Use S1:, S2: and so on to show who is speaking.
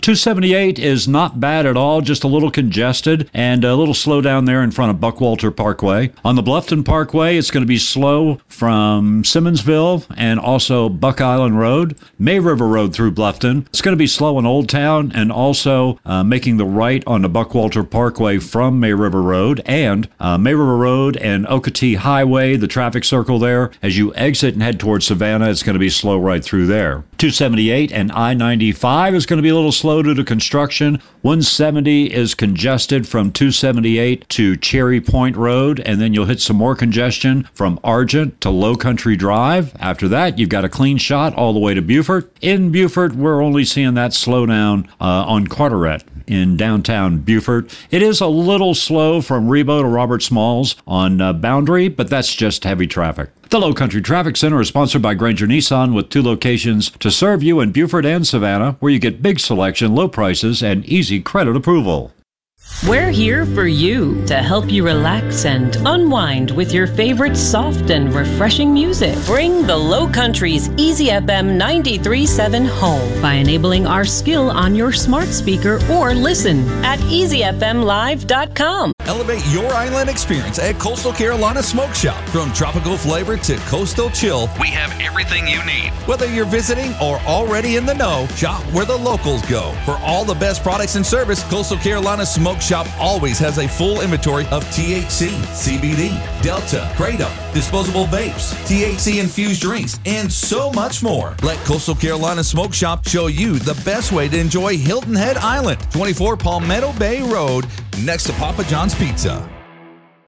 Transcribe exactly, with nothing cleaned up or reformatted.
S1: two seventy-eight is not bad at all, just a little congested and a little slow down there in front of Buckwalter Parkway. On the Bluffton Parkway, it's going to be slow from Simmonsville and also Buck Island Road. May River Road through Bluffton. It's going to be slow in Old Town and also uh, making the right on the Buckwalter Parkway from May River Road and uh, May River Road and Okatee Highway, the traffic circle there. As you exit and head towards Savannah, it's going to be slow right through there. two seventy-eight and I ninety-five is going to be a little slow due to construction. one seventy is congested from two seventy-eight to Cherry Point Road, and then you'll hit some more congestion from Argent to Low Country Drive. After that, you've got a clean shot all the way to Beaufort. In Beaufort, we're only seeing that slow down uh, on Carteret in downtown Beaufort. It is a little slow from Rebo to Robert Smalls on uh, Boundary, but that's just heavy traffic. The Low Country Traffic Center is sponsored by Granger Nissan with two locations to serve you in Beaufort and Savannah, where you get big selection, low prices, and easy credit approval.
S2: We're here for you to help you relax and unwind with your favorite soft and refreshing music. Bring the Low Country's Easy F M ninety-three point seven home by enabling our skill on your smart speaker or listen at easy f m live dot com.
S3: Elevate your island experience at Coastal Carolina Smoke Shop. From tropical flavor to coastal chill, we have everything you need. Whether you're visiting or already in the know, shop where the locals go. For all the best products and service, Coastal Carolina Smoke Shop always has a full inventory of T H C, C B D, Delta, Kratom, disposable vapes, T H C-infused drinks, and so much more. Let Coastal Carolina Smoke Shop show you the best way to enjoy Hilton Head Island, twenty-four Palmetto Bay Road, next to Papa John's Pizza.